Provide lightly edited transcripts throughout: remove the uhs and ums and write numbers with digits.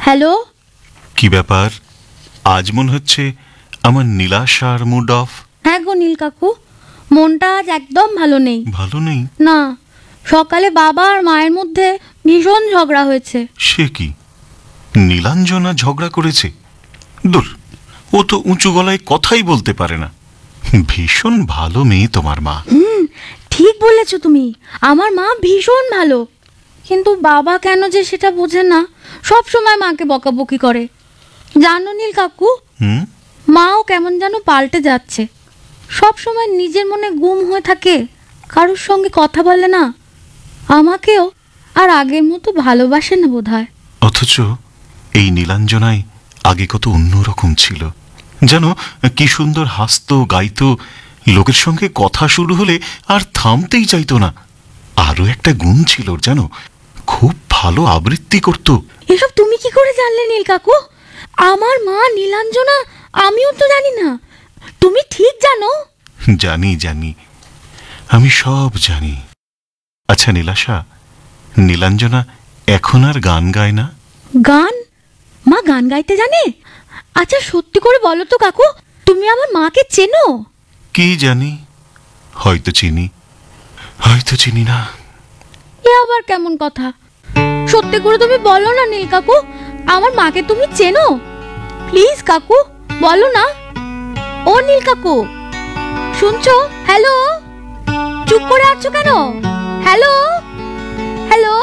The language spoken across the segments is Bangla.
হ্যালো। কি ব্যাপার, আজ মনে হচ্ছে আমার নীলাশার মুড অফ? হ্যাঁ গো নীল কাকু, মনটা আজ একদম ভালো নেই। ভালো নেই? না, সকালে বাবা আর মায়ের মধ্যে ভীষণ ঝগড়া হয়েছে। সে কি, নীলাঞ্জনা ঝগড়া করেছে? দূর, ও তো উঁচু গলায় কথাই বলতে পারে না। ভীষণ ভালো মেয়ে তোমার মা। ঠিক বলেছো তুমি, আমার মা ভীষণ ভালো, কিন্তু বাবা কেন যে সেটা বোঝে না, সব সময় মাকে বকাবকি করে। জানো নীল কাকু, হুম? মাও কেমন যেন পাল্টে যাচ্ছে। সব সময় নিজের মনে গুম হয়ে থাকে, কারোর সঙ্গে কথা বলে না, আমাকেও আর আগের মতো ভালোবাসে না বোধহয়। অথচ এই নীলাঞ্জনাই আগে কত অন্যরকম ছিল, যেন কি সুন্দর হাসতো, গাইতো, লোকের সঙ্গে কথা শুরু হলে আর থামতেই চাইতো না। আরো একটা গুণ ছিল জানো, খুব ভালো আবৃত্তি করত। এসব তুমি কি করে জানলে নীল কাকু? আমার মা নীলাঞ্জনা, আমিও তো জানি না। তুমি ঠিক জানো? জানি জানি, আমি সব জানি। আচ্ছা নীলাশা, নীলাঞ্জনা এখন আর গান গায় না? গান? মা গান গাইতে জানে? আচ্ছা সত্যি করে বলো তো কাকু, তুমি আমার মাকে চেনো? কি জানি, হয়তো চিনি, হয়তো চিনি না। এ আবার কেমন কথা? সত্যি করে তুমি বলো না নীল কাকু, আমার মাকে তুমি চেনো? প্লিজ কাকু বলো না। ও নীল কাকু, শুনছো? হ্যালো, চুপ করে আছো কেন? Hello hello.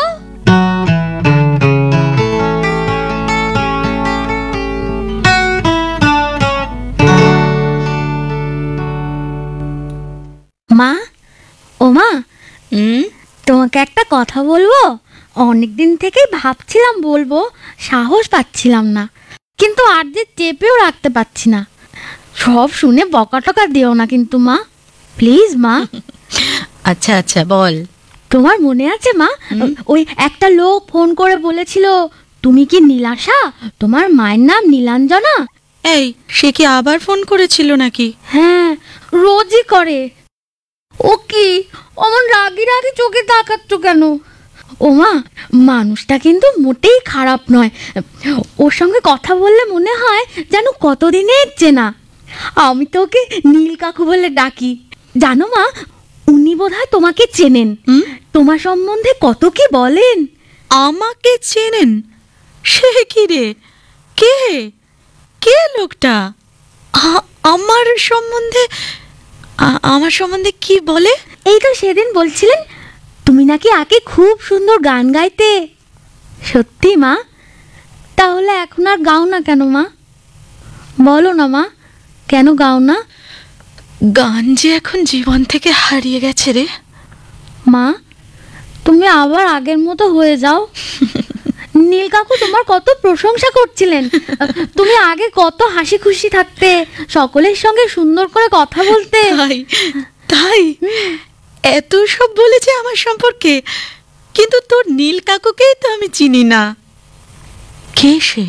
মা, ও মা, তোমাকে একটা কথা বলবো। অনেকদিন থেকেই ভাবছিলাম বলবো, সাহস পাচ্ছিলাম না, কিন্তু আর যে চেপেও রাখতে পারছি না। সব শুনে বকাটকা দিও না কিন্তু মা, প্লিজ মা। আচ্ছা আচ্ছা বল। তোমার মনে আছে মা, ওই একটা লোক ফোন করে বলেছিল তুমি কি নীলাশা, তোমার মায়ের নাম নীলাঞ্জনা? এই, সে কি আবার ফোন করেছিল নাকি? হ্যাঁ, রোজই করে। ও কি অমন রাগি রাগি চোখে তাকাচ্ছ কেন? ও মা, মানুষটা কিন্তু মোটেই খারাপ নয়। ওর সঙ্গে কথা বললে মনে হয় যেন কতদিনের চেনা। আমি তো ওকে নীল কাকু বলে ডাকি। জানো মা, উনি বোধহয় তোমাকে চেনেন, তোমার সম্বন্ধে কত কি বলেন। আমাকে চেনেন? সে কি রে? কে কে লোকটা? আমার সম্বন্ধে আমার সম্বন্ধে কি বলে? এই তো সেদিন বলছিলেন তুমি নাকি আগে খুব সুন্দর গান গাইতে। সত্যি মা? তাহলে এখন আর গাও না কেন মা? বলো না মা, কেন গাও না? গান যে এখন জীবন থেকে হারিয়ে গেছে রে মা, তুমি আবার আগের মতো হয়ে যাও। নীল কাকু তোমার কত প্রশংসা করছিলেন, তুমি আগে কত হাসি খুশি থাকতে, সকলের সঙ্গে সুন্দর করে কথা বলতে। তাই তাই এত সব বলেছে আমার সম্পর্কে, কিন্তু তোর নীল কাকুকেই তো আমি চিনি না। কে সে?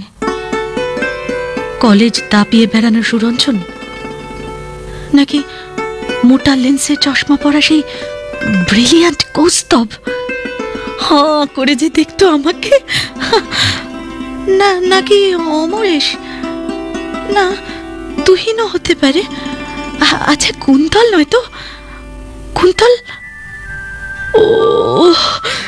কলেজ দাপিয়ে বেড়ানো সুরঞ্জন, নাকি মোটা লেন্সের চশমা পরা সেই ব্রিলিয়ান্ট কৌস্তব? হাঁ করে যে দেখতো আমাকে, না নাকি অমরেশ? না, তুহিনও হতে পারে। আচ্ছা কুন্তল নয় তো? কুন্তল? ও